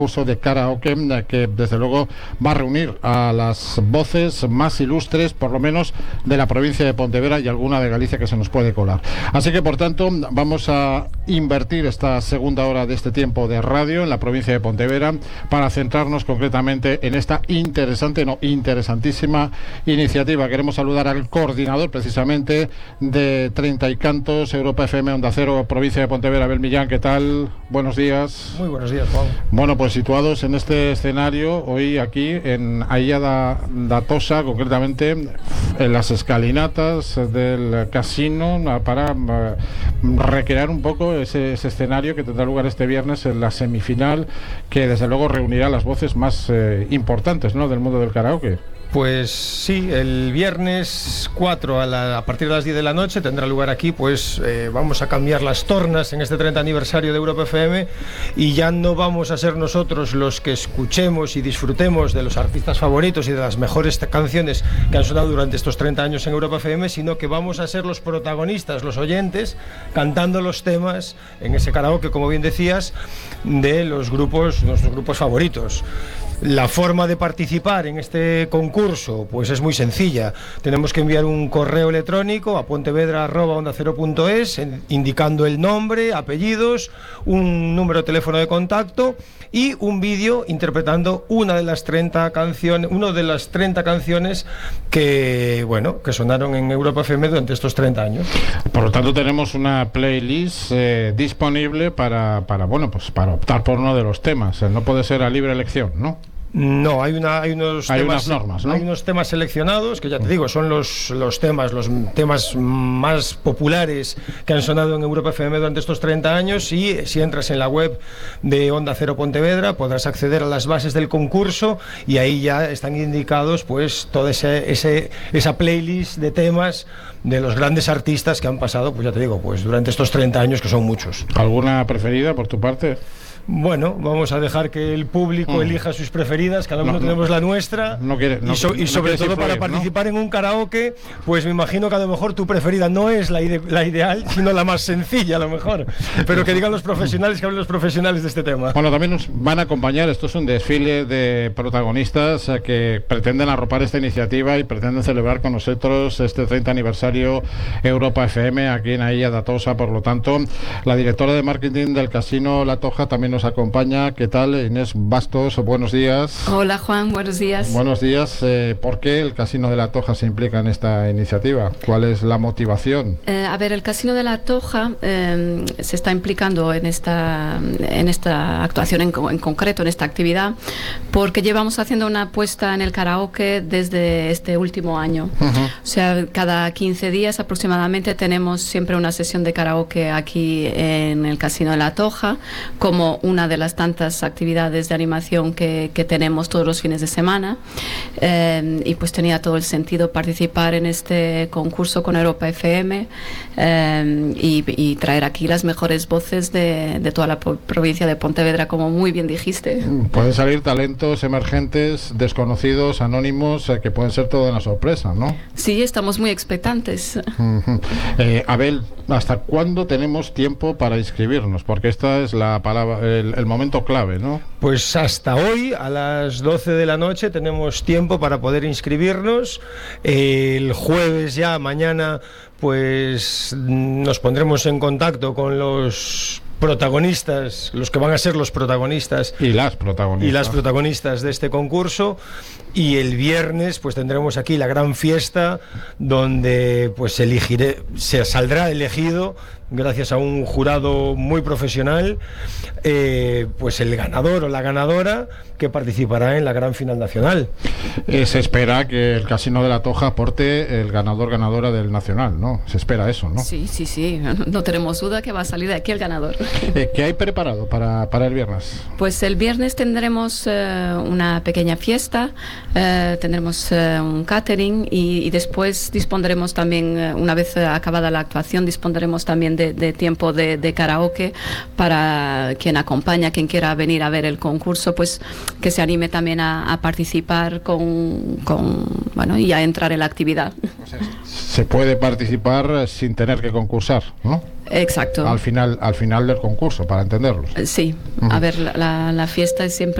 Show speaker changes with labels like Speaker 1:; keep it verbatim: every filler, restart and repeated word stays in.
Speaker 1: Curso de karaoke que desde luego va a reunir a las voces más ilustres, por lo menos de la provincia de Pontevedra y alguna de Galicia que se nos puede colar. Así que por tanto vamos a invertir esta segunda hora de este tiempo de radio en la provincia de Pontevedra para centrarnos concretamente en esta interesante, no, interesantísima iniciativa. Queremos saludar al coordinador precisamente de Treinta y Cantos, Europa F M, Onda Cero, provincia de Pontevedra, Abel Millán. ¿Qué tal? Buenos días.
Speaker 2: Muy buenos días, Juan.
Speaker 1: Bueno, pues situados en este escenario hoy aquí en Ailla da, da Tosa, concretamente en las escalinatas del casino, para uh, recrear un poco ese, ese escenario que tendrá lugar este viernes en la semifinal, que desde luego reunirá las voces más eh, importantes, ¿no?, del mundo del karaoke.
Speaker 2: Pues sí, el viernes cuatro a, la, a partir de las diez de la noche tendrá lugar aquí, pues eh, vamos a cambiar las tornas en este treinta aniversario de Europa F M, y ya no vamos a ser nosotros los que escuchemos y disfrutemos de los artistas favoritos y de las mejores canciones que han sonado durante estos treinta años en Europa F M, sino que vamos a ser los protagonistas, los oyentes, cantando los temas en ese karaoke, como bien decías, de los grupos, nuestros grupos favoritos. La forma de participar en este concurso pues es muy sencilla. Tenemos que enviar un correo electrónico a pontevedra arroba onda cero punto es indicando el nombre, apellidos, un número de teléfono de contacto y un vídeo interpretando una de las treinta canciones, una de las treinta canciones que, bueno, que sonaron en Europa F M durante estos treinta años.
Speaker 1: Por lo tanto, tenemos una playlist eh, disponible para, para, bueno, pues para optar por uno de los temas. No puede ser a libre elección, ¿no?
Speaker 2: No, hay una, hay unos
Speaker 1: hay
Speaker 2: temas,
Speaker 1: unas normas, ¿no?
Speaker 2: Hay unos temas seleccionados que ya te digo, son los, los temas, los temas más populares que han sonado en Europa F M durante estos treinta años, y si entras en la web de Onda Cero Pontevedra podrás acceder a las bases del concurso y ahí ya están indicados pues toda ese, ese, esa playlist de temas de los grandes artistas que han pasado, pues ya te digo, pues durante estos treinta años, que son muchos.
Speaker 1: ¿Alguna preferida por tu parte?
Speaker 2: Bueno, vamos a dejar que el público mm. elija sus preferidas, cada uno no, tenemos no, la nuestra,
Speaker 1: no quiere, no,
Speaker 2: y, so, y sobre
Speaker 1: no
Speaker 2: todo
Speaker 1: influir,
Speaker 2: para participar
Speaker 1: ¿no?
Speaker 2: en un karaoke, pues me imagino que a lo mejor tu preferida no es la, ide la ideal, sino la más sencilla a lo mejor, pero que digan los profesionales, que hablen los profesionales de este tema.
Speaker 1: Bueno, también nos van a acompañar, esto es un desfile de protagonistas eh, que pretenden arropar esta iniciativa y pretenden celebrar con nosotros este treinta aniversario Europa F M aquí en Ailla da Tosa. Por lo tanto, la directora de marketing del Casino La Toja también nos acompaña. ¿Qué tal? Inés Bastos, buenos días.
Speaker 3: Hola Juan, buenos días.
Speaker 1: Buenos días. Eh, ¿Por qué el Casino de La Toja se implica en esta iniciativa? ¿Cuál es la motivación?
Speaker 3: Eh, a ver, el Casino de La Toja eh, se está implicando en esta, en esta actuación en, en concreto, en esta actividad, porque llevamos haciendo una apuesta en el karaoke desde este último año. Uh-huh. O sea, cada quince días aproximadamente tenemos siempre una sesión de karaoke aquí en el Casino de La Toja, como una de las tantas actividades de animación que, que tenemos todos los fines de semana, eh, y pues tenía todo el sentido participar en este concurso con Europa F M eh, y, y traer aquí las mejores voces de, de toda la provincia de Pontevedra, como muy bien dijiste.
Speaker 1: Pueden salir talentos emergentes, desconocidos, anónimos, eh, que pueden ser toda una sorpresa, ¿no?
Speaker 3: Sí, estamos muy expectantes.
Speaker 1: Uh-huh. eh, Abel, ¿hasta cuándo tenemos tiempo para inscribirnos? Porque esta es la palabra, el, el momento clave, ¿no?
Speaker 2: Pues hasta hoy a las doce de la noche tenemos tiempo para poder inscribirnos. El jueves ya, mañana, pues nos pondremos en contacto con los protagonistas, los que van a ser los protagonistas
Speaker 1: y las protagonistas
Speaker 2: y las protagonistas de este concurso, y el viernes pues tendremos aquí la gran fiesta donde pues elegiré, se saldrá elegido gracias a un jurado muy profesional, eh, pues el ganador o la ganadora que participará en la gran final nacional.
Speaker 1: Eh, se espera que el Casino de La Toja aporte el ganador ganadora del nacional, ¿no? Se espera eso, ¿no?
Speaker 3: Sí, sí, sí, no tenemos duda que va a salir de aquí el ganador.
Speaker 1: Eh, ¿Qué hay preparado para, para el viernes?
Speaker 3: Pues el viernes tendremos eh, una pequeña fiesta, eh, tendremos eh, un catering y, y después dispondremos también, eh, una vez acabada la actuación, dispondremos también de De, de tiempo de, de karaoke para quien acompaña, quien quiera venir a ver el concurso, pues que se anime también a, a participar con, con, bueno, y a entrar en la actividad.
Speaker 1: Se puede participar sin tener que concursar, ¿no?
Speaker 3: Exacto.
Speaker 1: Al final, al final del concurso, para entenderlos.
Speaker 3: Sí, uh-huh. A ver, la, la fiesta es siempre